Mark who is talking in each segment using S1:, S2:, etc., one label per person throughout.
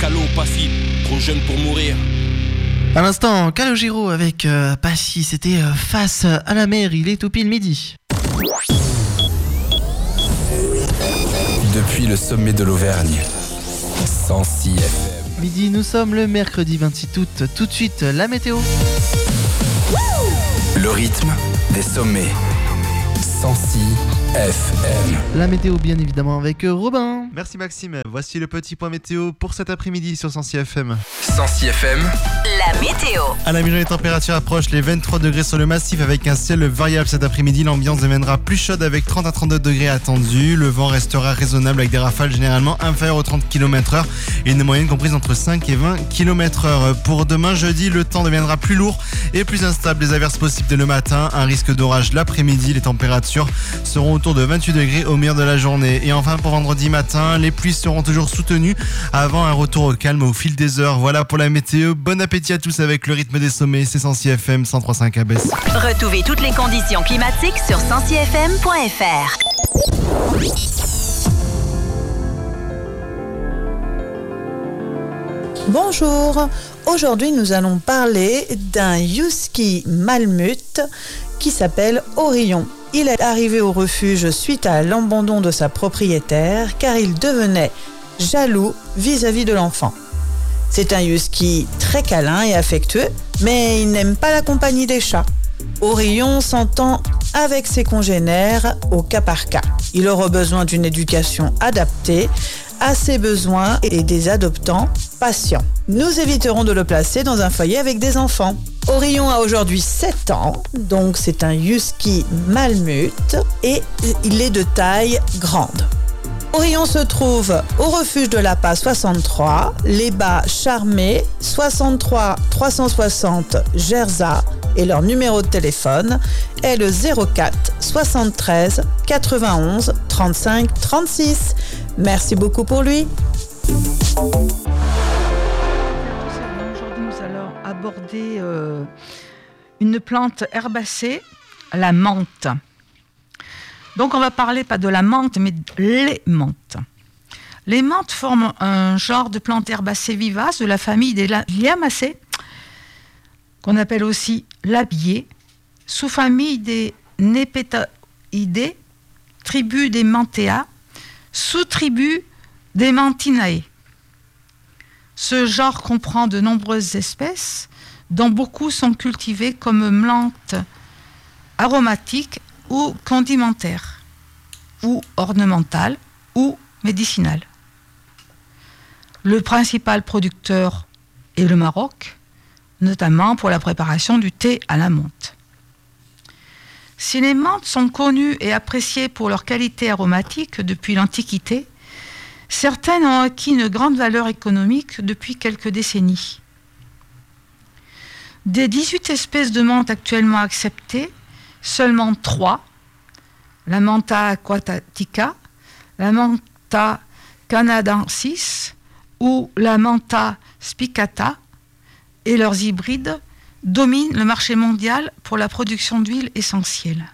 S1: Calo, Passy, trop jeune pour mourir.
S2: À l'instant, Calogero avec Passy, c'était Face à la mer, il est tout pile midi.
S3: Depuis le sommet de l'Auvergne, 106 FM.
S2: Midi, nous sommes le mercredi 26 août. Tout de suite, la météo.
S3: Le rythme des sommets. 106 FM.
S2: La météo, bien évidemment, avec Robin.
S4: Merci Maxime. Voici le petit point météo pour cet après-midi sur 106 FM.
S3: 106 FM.
S5: La météo.
S4: À la mi-journée, les températures approchent les 23 degrés sur le massif avec un ciel variable cet après-midi. L'ambiance deviendra plus chaude avec 30 à 32 degrés attendus. Le vent restera raisonnable avec des rafales généralement inférieures aux 30 km/h et une moyenne comprise entre 5 et 20 km/h. Pour demain jeudi, le temps deviendra plus lourd et plus instable. Des averses possibles dès le matin, un risque d'orage l'après-midi. Les températures seront autour de 28 degrés au meilleur de la journée. Et enfin pour vendredi matin, les pluies seront toujours soutenues avant un retour au calme au fil des heures. Voilà pour la météo. Bon appétit à tous avec le rythme des sommets. C'est 106 FM 103.5 à Besse.
S5: Retrouvez toutes les conditions climatiques sur 106fm.fr.
S6: Bonjour, aujourd'hui nous allons parler d'un husky malamute qui s'appelle Orion. Il est arrivé au refuge suite à l'abandon de sa propriétaire car il devenait jaloux vis-à-vis de l'enfant. C'est un husky très câlin et affectueux, mais il n'aime pas la compagnie des chats. Orion s'entend avec ses congénères au cas par cas. Il aura besoin d'une éducation adaptée à ses besoins et des adoptants patients. Nous éviterons de le placer dans un foyer avec des enfants. Orion a aujourd'hui 7 ans, donc c'est un husky malamute et il est de taille grande. Orion se trouve au refuge de la Passe 63, les Bas Charmé, 63 360 Gerza et leur numéro de téléphone est le 04 73 91 35 36. Merci beaucoup pour lui.
S7: Aujourd'hui, nous allons aborder une plante herbacée, la menthe. Donc, on va parler pas de la menthe, mais les menthes. Les menthes forment un genre de plante herbacée vivace de la famille des Liamacées, qu'on appelle aussi l'abier, sous-famille des Nepetaidés, tribu des Mantea, sous-tribu des Mantinae. Ce genre comprend de nombreuses espèces, dont beaucoup sont cultivées comme plantes aromatiques ou condimentaires, ou ornementales, ou médicinales. Le principal producteur est le Maroc, notamment pour la préparation du thé à la menthe. Si les menthes sont connues et appréciées pour leur qualité aromatique depuis l'Antiquité, certaines ont acquis une grande valeur économique depuis quelques décennies. Des 18 espèces de menthe actuellement acceptées, seulement 3, la Mentha aquatica, la Mentha canadensis ou la Mentha spicata et leurs hybrides dominent le marché mondial pour la production d'huile essentielle.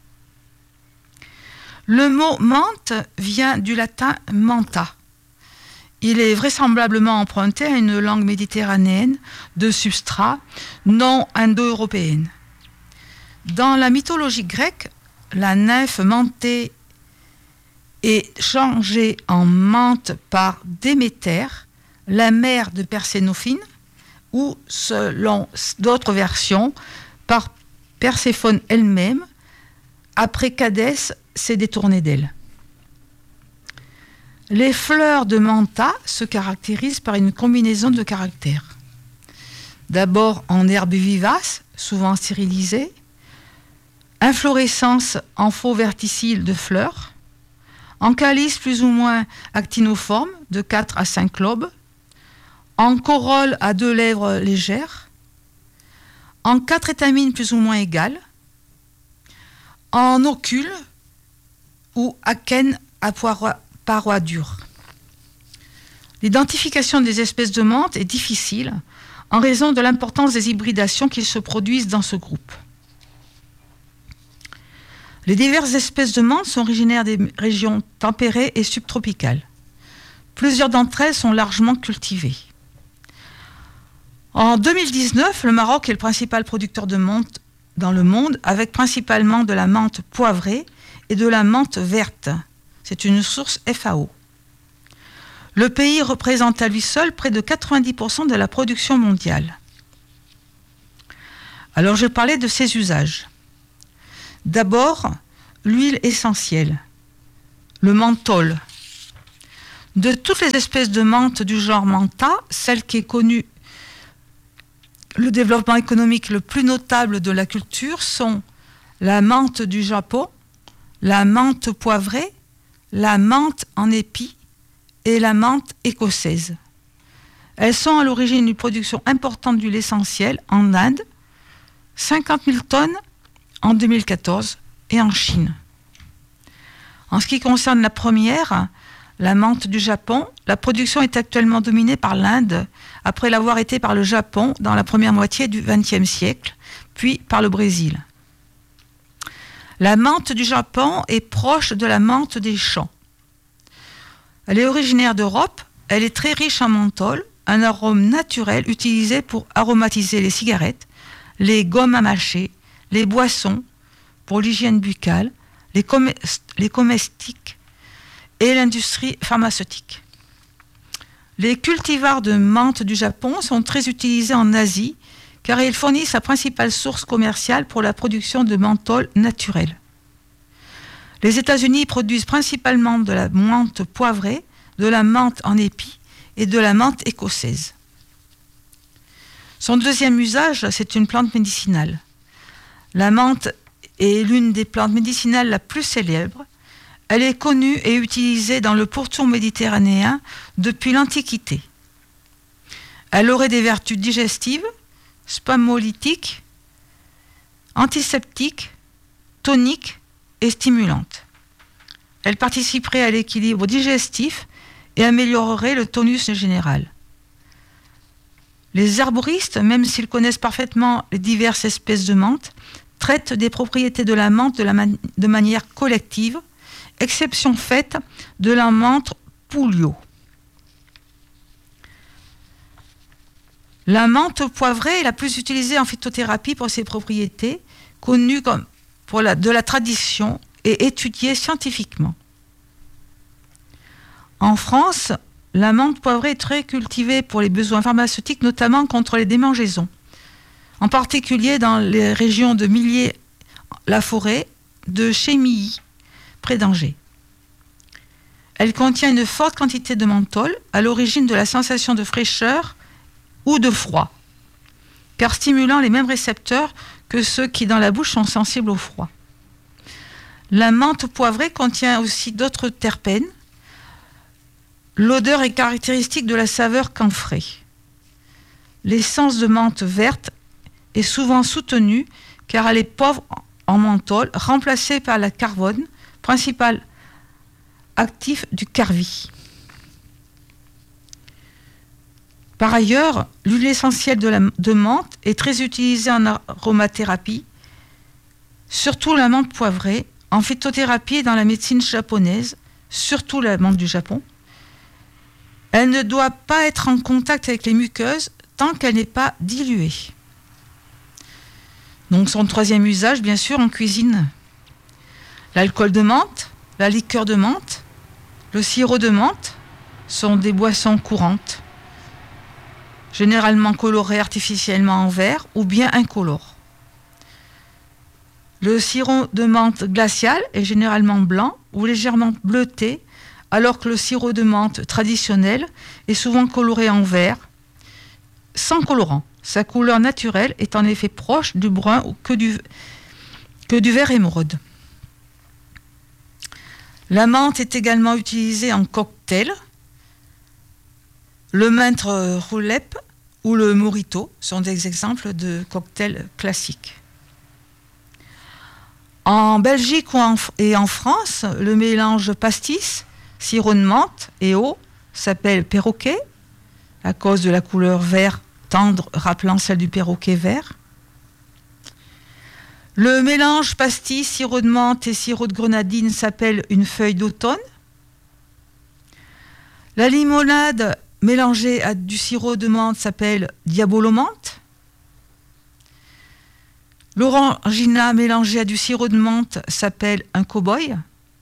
S7: Le mot menthe vient du latin mentha. Il est vraisemblablement emprunté à une langue méditerranéenne de substrat non indo-européenne. Dans la mythologie grecque, la nymphe mentée est changée en menthe par Déméter, la mère de Persénophine, ou, selon d'autres versions, par Perséphone elle-même, après qu'Hadès s'est détourné d'elle. Les fleurs de mentha se caractérisent par une combinaison de caractères. D'abord en herbe vivace, souvent stérilisée, inflorescence en faux verticille de fleurs, en calice plus ou moins actinoforme de 4 à 5 lobes, en corolle à 2 lèvres légères, en 4 étamines plus ou moins égales, en ocule ou akène à parois dures. L'identification des espèces de menthe est difficile en raison de l'importance des hybridations qui se produisent dans ce groupe. Les diverses espèces de menthe sont originaires des régions tempérées et subtropicales. Plusieurs d'entre elles sont largement cultivées. En 2019, le Maroc est le principal producteur de menthe dans le monde, avec principalement de la menthe poivrée et de la menthe verte. C'est une source FAO. Le pays représente à lui seul près de 90% de la production mondiale. Alors je vais parler de ses usages. D'abord, l'huile essentielle, le menthol. De toutes les espèces de menthe du genre mentha, celle qui est connue, le développement économique le plus notable de la culture sont la menthe du Japon, la menthe poivrée, la menthe en épi et la menthe écossaise. Elles sont à l'origine d'une production importante d'huile essentielle en Inde, 50 000 tonnes en 2014, et en Chine. En ce qui concerne la première, la menthe du Japon, la production est actuellement dominée par l'Inde, après l'avoir été par le Japon dans la première moitié du XXe siècle, puis par le Brésil. La menthe du Japon est proche de la menthe des champs. Elle est originaire d'Europe, elle est très riche en menthol, un arôme naturel utilisé pour aromatiser les cigarettes, les gommes à mâcher, les boissons, pour l'hygiène buccale, les comestiques et l'industrie pharmaceutique. Les cultivars de menthe du Japon sont très utilisés en Asie car ils fournissent la principale source commerciale pour la production de menthol naturel. Les États-Unis produisent principalement de la menthe poivrée, de la menthe en épi et de la menthe écossaise. Son deuxième usage, c'est une plante médicinale. La menthe est l'une des plantes médicinales la plus célèbre. Elle est connue et utilisée dans le pourtour méditerranéen depuis l'Antiquité. Elle aurait des vertus digestives, spasmolytiques, antiseptiques, toniques et stimulantes. Elle participerait à l'équilibre digestif et améliorerait le tonus général. Les herboristes, même s'ils connaissent parfaitement les diverses espèces de menthe, traitent des propriétés de la menthe de manière collective, exception faite de la menthe Pouliot. La menthe poivrée est la plus utilisée en phytothérapie pour ses propriétés, connue comme de la tradition et étudiée scientifiquement. En France, la menthe poivrée est très cultivée pour les besoins pharmaceutiques, notamment contre les démangeaisons, en particulier dans les régions de Milliers-la-Forêt, de Chémilly, près d'Angers. Elle contient une forte quantité de menthol, à l'origine de la sensation de fraîcheur ou de froid, car stimulant les mêmes récepteurs que ceux qui dans la bouche sont sensibles au froid. La menthe poivrée contient aussi d'autres terpènes. L'odeur est caractéristique de la saveur camphrée. L'essence de menthe verte est souvent soutenue car elle est pauvre en menthol, remplacée par la carbone, principal actif du carvi. Par ailleurs, l'huile essentielle de menthe est très utilisée en aromathérapie, surtout la menthe poivrée, en phytothérapie et dans la médecine japonaise, surtout la menthe du Japon. Elle ne doit pas être en contact avec les muqueuses tant qu'elle n'est pas diluée. Donc son troisième usage, bien sûr, en cuisine. L'alcool de menthe, la liqueur de menthe, le sirop de menthe sont des boissons courantes, généralement colorées artificiellement en vert ou bien incolores. Le sirop de menthe glacial est généralement blanc ou légèrement bleuté, alors que le sirop de menthe traditionnel est souvent coloré en vert, sans colorant. Sa couleur naturelle est en effet proche du brun ou que du vert émeraude. La menthe est également utilisée en cocktail. Le menthe roulette ou le mojito sont des exemples de cocktails classiques. En Belgique et en France, le mélange pastis, sirop de menthe et eau s'appelle perroquet à cause de la couleur vert tendre rappelant celle du perroquet vert. Le mélange pastis, sirop de menthe et sirop de grenadine s'appelle une feuille d'automne. La limonade mélangée à du sirop de menthe s'appelle diabolomante. L'orangina mélangée à du sirop de menthe s'appelle un cow-boy.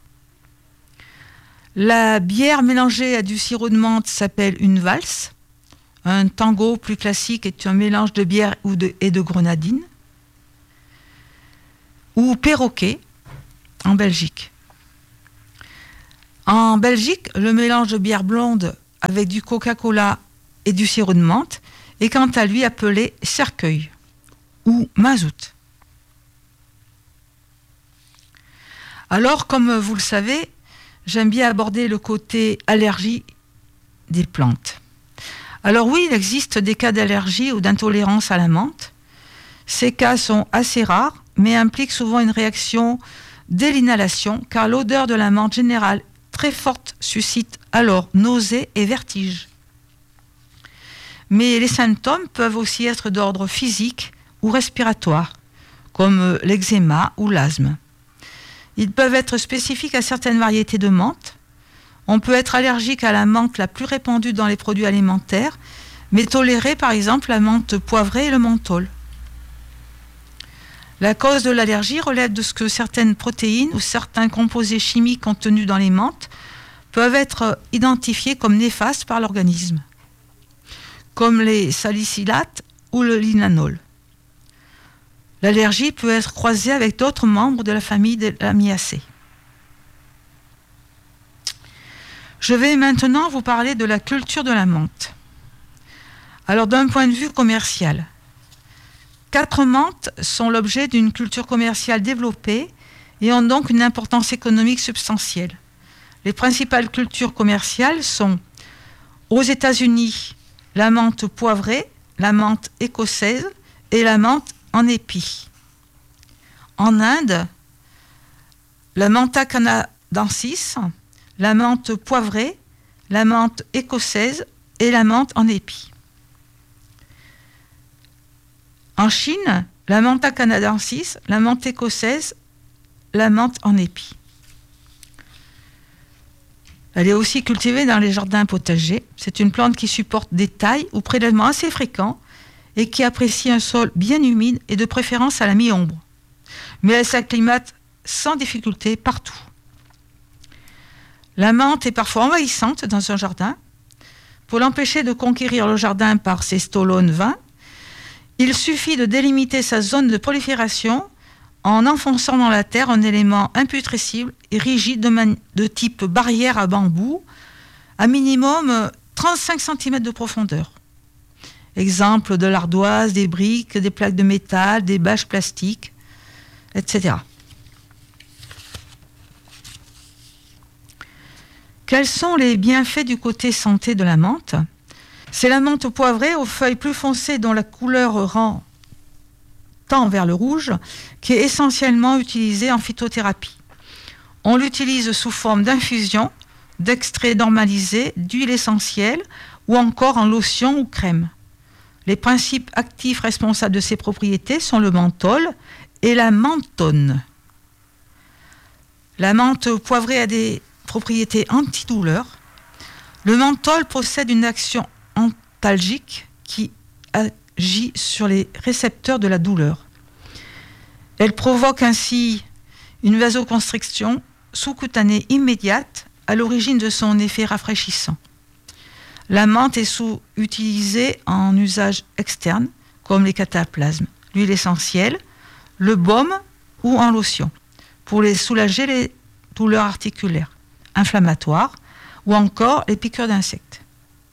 S7: La bière mélangée à du sirop de menthe s'appelle une valse. Un tango plus classique est un mélange de bière et de grenadine. Ou perroquet en Belgique. En Belgique, le mélange de bière blonde avec du Coca-Cola et du sirop de menthe est quant à lui appelé cercueil ou mazout. Alors, comme vous le savez, j'aime bien aborder le côté allergie des plantes. Alors oui, il existe des cas d'allergie ou d'intolérance à la menthe. Ces cas sont assez rares, mais impliquent souvent une réaction dès l'inhalation, car l'odeur de la menthe générale très forte suscite alors nausées et vertiges. Mais les symptômes peuvent aussi être d'ordre physique ou respiratoire, comme l'eczéma ou l'asthme. Ils peuvent être spécifiques à certaines variétés de menthe. On peut être allergique à la menthe la plus répandue dans les produits alimentaires, mais tolérer par exemple la menthe poivrée et le menthol. La cause de l'allergie relève de ce que certaines protéines ou certains composés chimiques contenus dans les menthes peuvent être identifiés comme néfastes par l'organisme, comme les salicylates ou le linanol. L'allergie peut être croisée avec d'autres membres de la famille des Lamiaceae. Je vais maintenant vous parler de la culture de la menthe. Alors d'un point de vue commercial, 4 menthes sont l'objet d'une culture commerciale développée et ont donc une importance économique substantielle. Les principales cultures commerciales sont aux États-Unis la menthe poivrée, la menthe écossaise et la menthe en épi. En Inde, la Mentha canadensis, la menthe poivrée, la menthe écossaise et la menthe en épi. En Chine, la Mentha canadensis, la menthe écossaise, la menthe en épi. Elle est aussi cultivée dans les jardins potagers. C'est une plante qui supporte des tailles ou prélèvements assez fréquents et qui apprécie un sol bien humide et de préférence à la mi-ombre. Mais elle s'acclimate sans difficulté partout. La menthe est parfois envahissante dans un jardin. Pour l'empêcher de conquérir le jardin par ses stolones vains, il suffit de délimiter sa zone de prolifération en enfonçant dans la terre un élément imputrescible et rigide de type barrière à bambou, à minimum 35 cm de profondeur. Exemple de l'ardoise, des briques, des plaques de métal, des bâches plastiques, etc. Quels sont les bienfaits du côté santé de la menthe ? C'est la menthe poivrée aux feuilles plus foncées dont la couleur tend vers le rouge, qui est essentiellement utilisée en phytothérapie. On l'utilise sous forme d'infusion, d'extrait normalisé, d'huile essentielle ou encore en lotion ou crème. Les principes actifs responsables de ces propriétés sont le menthol et la menthone. La menthe poivrée a des propriétés antidouleurs. Le menthol possède une action antalgique qui agit sur les récepteurs de la douleur. Elle provoque ainsi une vasoconstriction sous-cutanée immédiate à l'origine de son effet rafraîchissant. La menthe est utilisée en usage externe, comme les cataplasmes, l'huile essentielle, le baume ou en lotion, pour soulager les douleurs articulaires, inflammatoires ou encore les piqûres d'insectes.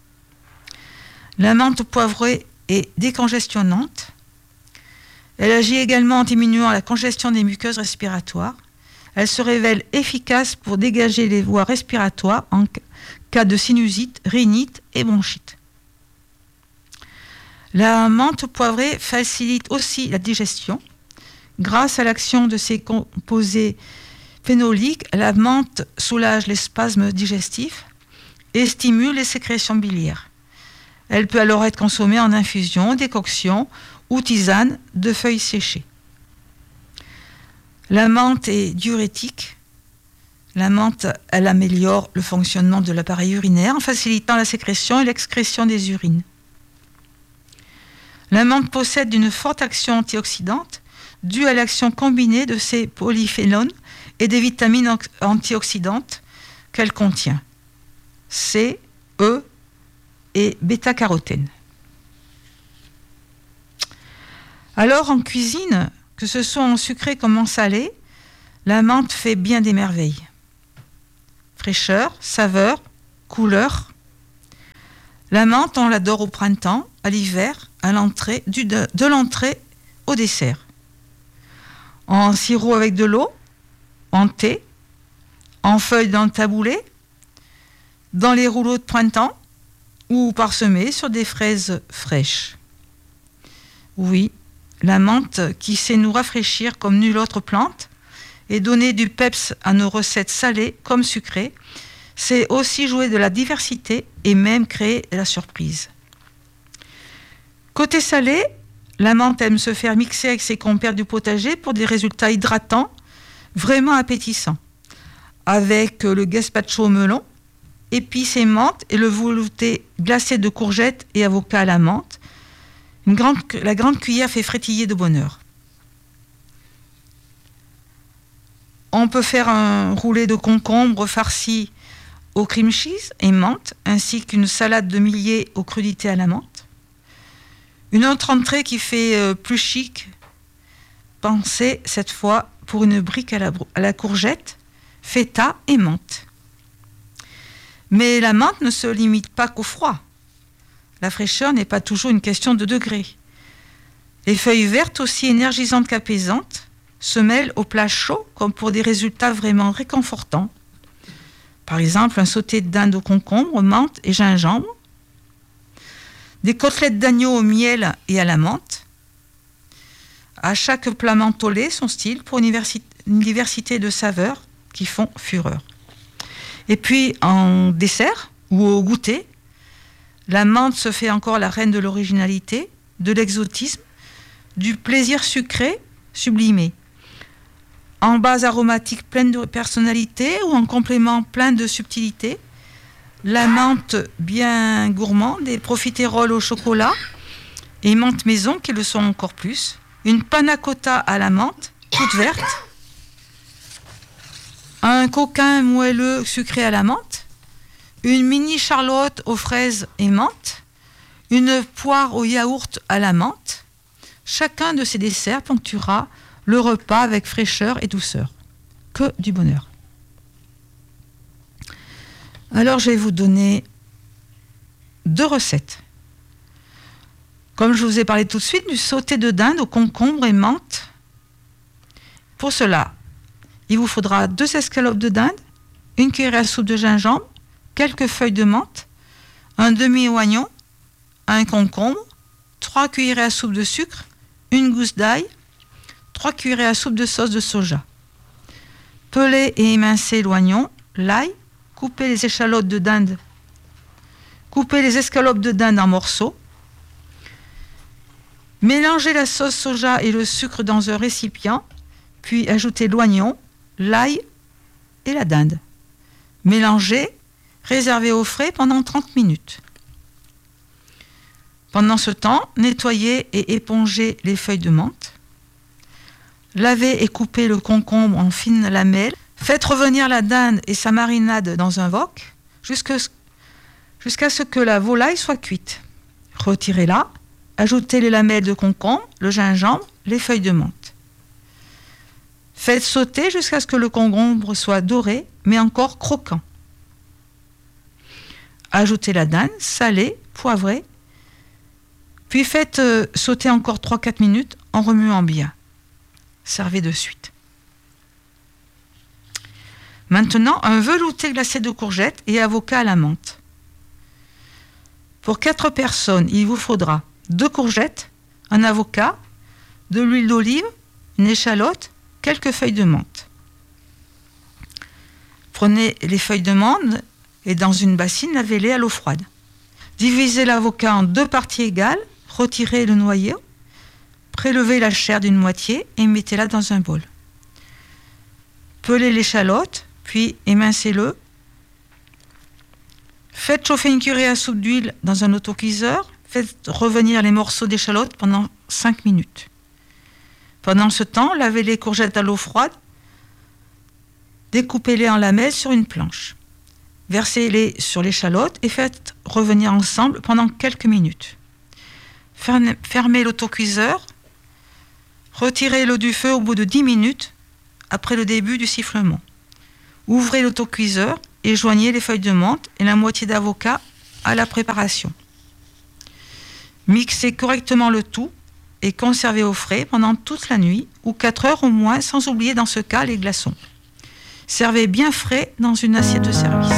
S7: La menthe poivrée est décongestionnante. Elle agit également en diminuant la congestion des muqueuses respiratoires. Elle se révèle efficace pour dégager les voies respiratoires en cas de sinusite, rhinite et bronchite. La menthe poivrée facilite aussi la digestion. Grâce à l'action de ses composés phénoliques, la menthe soulage les spasmes digestifs et stimule les sécrétions biliaires. Elle peut alors être consommée en infusion, décoction ou tisane de feuilles séchées. La menthe est diurétique. La menthe, elle améliore le fonctionnement de l'appareil urinaire en facilitant la sécrétion et l'excrétion des urines. La menthe possède une forte action antioxydante due à l'action combinée de ses polyphénols et des vitamines antioxydantes qu'elle contient. C, E et bêta-carotène. Alors en cuisine, que ce soit en sucré comme en salé, la menthe fait bien des merveilles. Fraîcheur, saveur, couleur. La menthe, on l'adore au printemps, à l'hiver, à l'entrée, de l'entrée au dessert. En sirop avec de l'eau, en thé, en feuilles dans le taboulé, dans les rouleaux de printemps ou parsemés sur des fraises fraîches. Oui, la menthe qui sait nous rafraîchir comme nulle autre plante et donner du peps à nos recettes salées comme sucrées, c'est aussi jouer de la diversité et même créer la surprise. Côté salé, la menthe aime se faire mixer avec ses compères du potager pour des résultats hydratants, vraiment appétissants. Avec le gazpacho au melon, épices et menthe et le velouté glacé de courgettes et avocat à la menthe, la grande cuillère fait frétiller de bonheur. On peut faire un roulé de concombre farci au cream cheese et menthe, ainsi qu'une salade de millet aux crudités à la menthe. Une autre entrée qui fait plus chic, pensez cette fois pour une brique à la courgette, feta et menthe. Mais la menthe ne se limite pas qu'au froid. La fraîcheur n'est pas toujours une question de degrés. Les feuilles vertes, aussi énergisantes qu'apaisantes, se mêlent aux plats chauds comme pour des résultats vraiment réconfortants. Par exemple, un sauté de dinde au concombre, menthe et gingembre, des côtelettes d'agneau au miel et à la menthe. À chaque plat mentholé, son style pour une diversité de saveurs qui font fureur. Et puis en dessert ou au goûter, la menthe se fait encore la reine de l'originalité, de l'exotisme, du plaisir sucré sublimé. En base aromatique pleine de personnalité ou en complément plein de subtilité, la menthe bien gourmande, des profiteroles au chocolat et menthe maison qui le sont encore plus, une panna cotta à la menthe, toute verte, un coquin moelleux sucré à la menthe, une mini charlotte aux fraises et menthe, une poire au yaourt à la menthe. Chacun de ces desserts ponctuera le repas avec fraîcheur et douceur. Que du bonheur. Alors je vais vous donner 2 recettes. Comme je vous ai parlé tout de suite, du sauté de dinde au concombre et menthe. Pour cela, il vous faudra 2 escalopes de dinde, 1 cuillère à soupe de gingembre, quelques feuilles de menthe, un demi-oignon, un concombre, 3 cuillerées à soupe de sucre, 1 gousse d'ail, 3 cuillerées à soupe de sauce de soja. Pelez et émincez l'oignon, l'ail, coupez les échalotes de dinde. Coupez les escalopes de dinde en morceaux. Mélangez la sauce soja et le sucre dans un récipient, puis ajoutez l'oignon, l'ail et la dinde. Mélangez, réservez au frais pendant 30 minutes. Pendant ce temps, nettoyez et épongez les feuilles de menthe. Lavez et coupez le concombre en fines lamelles. Faites revenir la dinde et sa marinade dans un wok jusqu'à ce que la volaille soit cuite. Retirez-la, ajoutez les lamelles de concombre, le gingembre, les feuilles de menthe. Faites sauter jusqu'à ce que le concombre soit doré, mais encore croquant. Ajoutez la dinde, salée, poivrée, puis faites sauter encore 3-4 minutes en remuant bien. Servez de suite. Maintenant, un velouté glacé de courgettes et avocat à la menthe. Pour 4 personnes, il vous faudra 2 courgettes, un avocat, de l'huile d'olive, une échalote, quelques feuilles de menthe. Prenez les feuilles de menthe et dans une bassine, lavez-les à l'eau froide. Divisez l'avocat en 2 parties égales, retirez le noyau, prélevez la chair d'une moitié et mettez-la dans un bol. Pelez l'échalote, puis émincez-le. Faites chauffer une cuillerée à soupe d'huile dans un autocuiseur. Faites revenir les morceaux d'échalote pendant 5 minutes. Pendant ce temps, lavez les courgettes à l'eau froide. Découpez-les en lamelles sur une planche. Versez-les sur l'échalote et faites revenir ensemble pendant quelques minutes. Fermez l'autocuiseur. Retirez-le du feu au bout de 10 minutes après le début du sifflement. Ouvrez l'autocuiseur et joignez les feuilles de menthe et la moitié d'avocat à la préparation. Mixez correctement le tout et conservez au frais pendant toute la nuit ou 4 heures au moins, sans oublier dans ce cas les glaçons. Servez bien frais dans une assiette de service.